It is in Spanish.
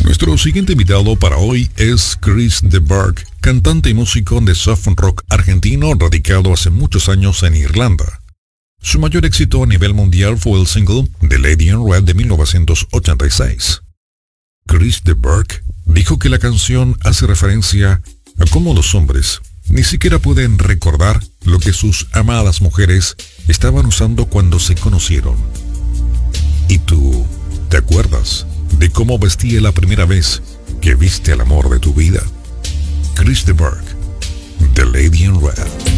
Nuestro siguiente invitado para hoy es Chris de Burgh, cantante y músico de soft rock argentino radicado hace muchos años en Irlanda. Su mayor éxito a nivel mundial fue el single The Lady in Red de 1986. Chris de Burgh dijo que la canción hace referencia a cómo los hombres ni siquiera pueden recordar lo que sus amadas mujeres estaban usando cuando se conocieron. ¿Y tú te acuerdas de cómo vestía la primera vez que viste al amor de tu vida? Chris de Burgh, The Lady in Red.